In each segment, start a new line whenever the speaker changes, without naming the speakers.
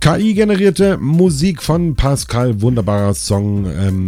KI-generierte Musik von Pascal, wunderbarer Song.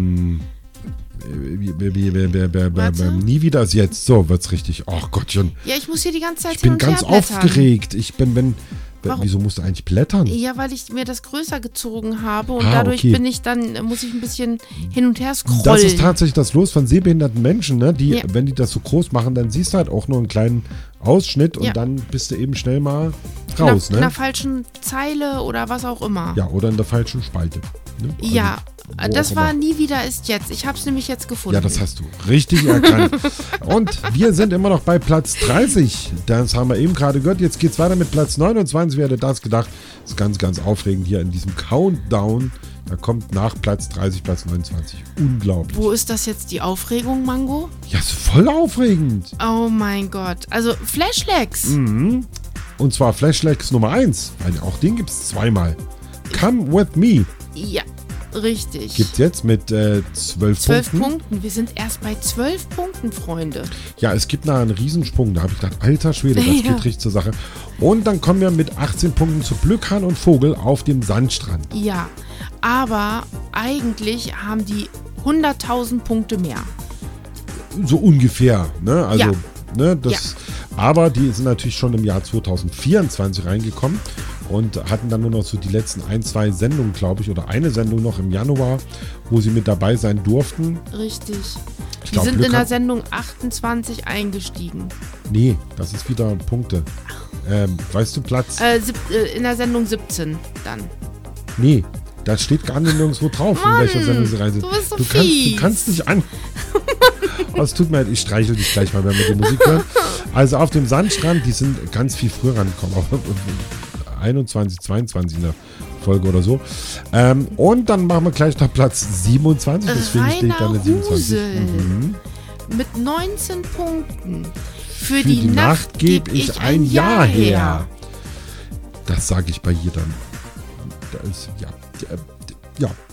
Nie wieder ist jetzt. So wird's richtig. Ach Gottchen.
Ja, ich muss hier die ganze Zeit
Ich bin ganz aufgeregt. Wieso musst du eigentlich blättern?
Ja, weil ich mir das größer gezogen habe und dadurch muss ich ein bisschen hin und her scrollen.
Das ist tatsächlich das Los von sehbehinderten Menschen, ne? Wenn die das so groß machen, dann siehst du halt auch nur einen kleinen Ausschnitt und dann bist du eben schnell mal raus,
in der falschen Zeile oder was auch immer.
Ja, oder in der falschen Spalte. Ne? Also,
ja, das war Nie wieder ist jetzt. Ich habe es nämlich jetzt gefunden.
Ja, das hast du richtig erkannt. Und wir sind immer noch bei Platz 30. Das haben wir eben gerade gehört. Jetzt geht es weiter mit Platz 29. Wer hätte das gedacht? Das ist ganz, ganz aufregend hier in diesem Countdown. Da kommt nach Platz 30 Platz 29. Unglaublich.
Wo ist das jetzt die Aufregung, Mango?
Ja, ist voll aufregend.
Oh mein Gott. Also Flashlegs.
Mhm. Und zwar Flashlegs Nummer 1. Auch den gibt es zweimal. Come With Me.
Ja. Richtig.
Gibt es jetzt mit 12
Punkten. Wir sind erst bei 12 Punkten, Freunde.
Ja, es gibt einen Riesensprung. Da habe ich gedacht, alter Schwede, das geht richtig zur Sache. Und dann kommen wir mit 18 Punkten zu Blöckhahn und Vogel auf dem Sandstrand.
Ja, aber eigentlich haben die 100.000 Punkte mehr.
So ungefähr, ne? Also,
ja.
Ne, aber die sind natürlich schon im Jahr 2024 reingekommen. Und hatten dann nur noch so die letzten 1-2 Sendungen, glaube ich, oder eine Sendung noch im Januar, wo sie mit dabei sein durften.
Richtig. Die sind in der Sendung 28 eingestiegen.
Nee, das ist wieder Punkte. Weißt du, Platz?
In der Sendung 17 dann.
Nee, da steht gar nicht nirgendwo drauf,
Mann,
in welcher Sendung sie rein sind.
Du bist so
du kannst nicht an. Es tut mir leid, ich streichel dich gleich mal, wenn wir die Musik hören. Also auf dem Sandstrand, die sind ganz viel früher rangekommen. 21, 22 in der Folge oder so. Und dann machen wir gleich noch Platz 27. Das finde ich dann in 27.
Mit 19 Punkten. Für die Nacht gebe ich ein Jahr her.
Das sage ich bei jedem. Da ist, ja.